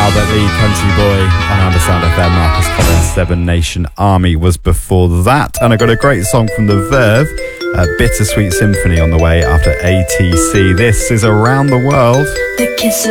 Albert Lee, Country Boy on Undersound FM. Marcus Collins, Seven Nation Army was before that. And I got a great song from The Verve, Bittersweet Symphony, on the way after ATC. This is Around the World. The kiss